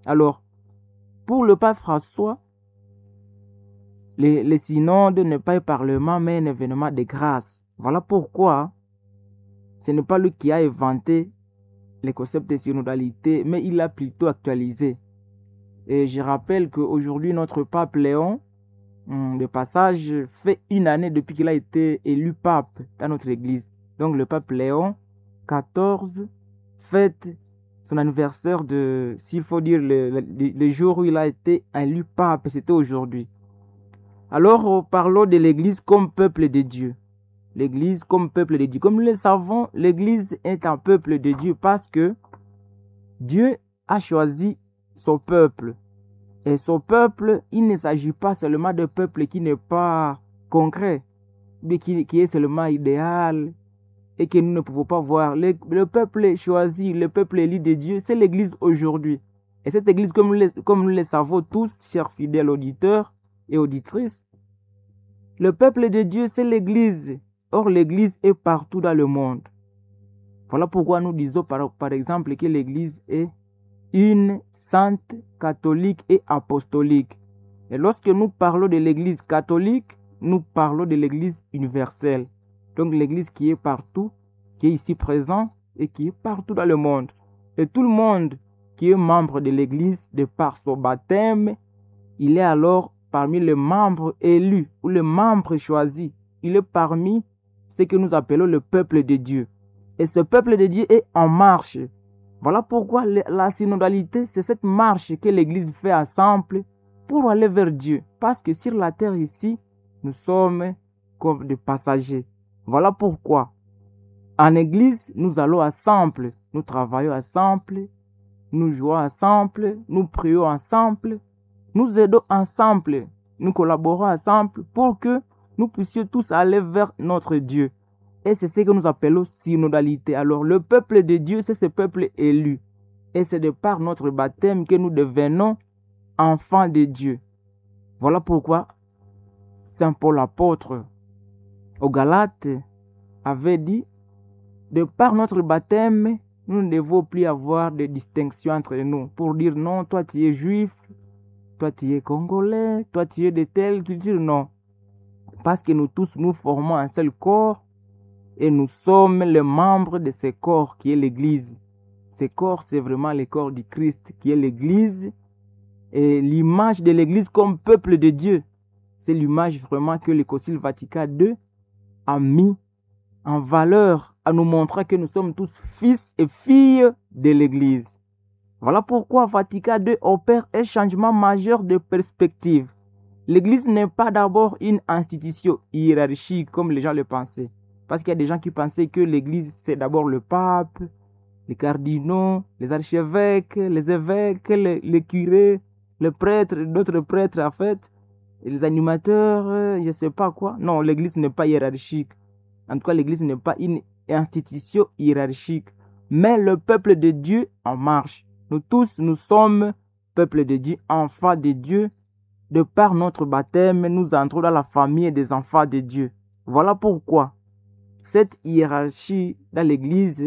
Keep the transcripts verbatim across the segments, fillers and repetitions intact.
Alors, pour le pape François, les, les synodes n'est pas un parlement, mais un événement de grâce. Voilà pourquoi ce n'est pas lui qui a inventé le concept de synodalité, mais il l'a plutôt actualisé. Et je rappelle qu'aujourd'hui, notre pape Léon, de passage, fait une année depuis qu'il a été élu pape dans notre église. Donc le pape Léon quatorze fête son anniversaire de, s'il faut dire, le, le, le jour où il a été élu pape, c'était aujourd'hui. Alors parlons de l'église comme peuple de Dieu. L'église comme peuple de Dieu. Comme nous le savons, l'église est un peuple de Dieu parce que Dieu a choisi son peuple. Et son peuple, il ne s'agit pas seulement d'un peuple qui n'est pas concret, mais qui, qui est seulement idéal et que nous ne pouvons pas voir. Le, le peuple choisi, le peuple élu de Dieu, c'est l'église aujourd'hui. Et cette église, comme nous, le, comme nous le savons tous, chers fidèles auditeurs et auditrices, le peuple de Dieu, c'est l'église. Or, l'église est partout dans le monde. Voilà pourquoi nous disons par, par exemple que l'église est une sainte, catholique et apostolique. Et lorsque nous parlons de l'église catholique, nous parlons de l'église universelle. Donc l'église qui est partout, qui est ici présent et qui est partout dans le monde. Et tout le monde qui est membre de l'église, de par son baptême, il est alors parmi les membres élus ou les membres choisis. Il est parmi ce que nous appelons le peuple de Dieu. Et ce peuple de Dieu est en marche. Voilà pourquoi la synodalité, c'est cette marche que l'Église fait ensemble pour aller vers Dieu. Parce que sur la terre ici, nous sommes comme des passagers. Voilà pourquoi, en Église, nous allons ensemble, nous travaillons ensemble, nous jouons ensemble, nous prions ensemble, nous aidons ensemble, nous collaborons ensemble pour que nous puissions tous aller vers notre Dieu. Et c'est ce que nous appelons synodalité. Alors le peuple de Dieu, c'est ce peuple élu. Et c'est de par notre baptême que nous devenons enfants de Dieu. Voilà pourquoi Saint Paul apôtre aux Galates avait dit, de par notre baptême, nous ne devons plus avoir de distinction entre nous. Pour dire non, toi tu es juif, toi tu es congolais, toi tu es de telle culture, non. Parce que nous tous, nous formons un seul corps. Et nous sommes les membres de ce corps qui est l'Église. Ce corps, c'est vraiment le corps du Christ qui est l'Église. Et l'image de l'Église comme peuple de Dieu, c'est l'image vraiment que le Concile Vatican deux a mis en valeur, à nous montrer que nous sommes tous fils et filles de l'Église. Voilà pourquoi Vatican deux opère un changement majeur de perspective. L'Église n'est pas d'abord une institution hiérarchique comme les gens le pensaient. Parce qu'il y a des gens qui pensaient que l'église, c'est d'abord le pape, les cardinaux, les archevêques, les évêques, les, les curés, les prêtres, d'autres prêtres en fait, et les animateurs, je ne sais pas quoi. Non, l'église n'est pas hiérarchique. En tout cas, l'église n'est pas une institution hiérarchique. Mais le peuple de Dieu en marche. Nous tous, nous sommes peuple de Dieu, enfants de Dieu. De par notre baptême, nous entrons dans la famille des enfants de Dieu. Voilà pourquoi cette hiérarchie dans l'église,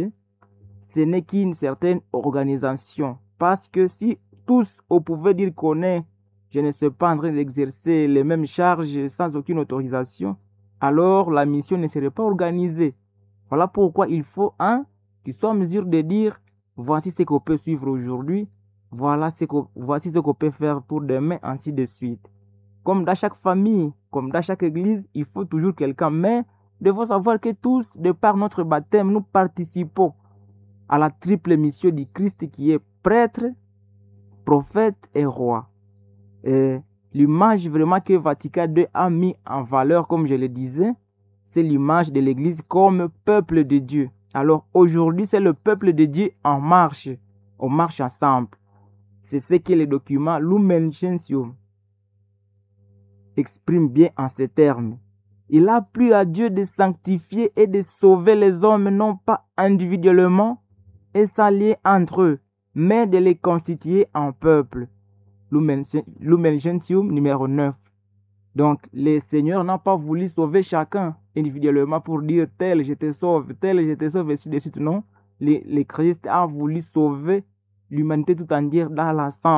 ce n'est qu'une certaine organisation. Parce que si tous, on pouvait dire qu'on est, je ne sais pas, en train d'exercer les mêmes charges sans aucune autorisation, alors la mission ne serait pas organisée. Voilà pourquoi il faut un qui soit en mesure de dire, voici ce qu'on peut suivre aujourd'hui, voilà ce qu'on, voici ce qu'on peut faire pour demain, ainsi de suite. Comme dans chaque famille, comme dans chaque église, il faut toujours quelqu'un, mais devons savoir que tous, de par notre baptême, nous participons à la triple mission du Christ qui est prêtre, prophète et roi. Et l'image vraiment que Vatican deux a mis en valeur, comme je le disais, c'est l'image de l'Église comme peuple de Dieu. Alors aujourd'hui, c'est le peuple de Dieu en marche. On marche ensemble. C'est ce que le document Lumen Gentium exprime bien en ces termes. Il a plu à Dieu de sanctifier et de sauver les hommes, non pas individuellement et s'allier entre eux, mais de les constituer en peuple. Lumen Gentium numéro neuf. Donc, le Seigneur n'a pas voulu sauver chacun individuellement pour dire tel je te sauve, tel je te sauve, et ainsi de suite. Non, le, le Christ a voulu sauver l'humanité tout entière dans l'ensemble.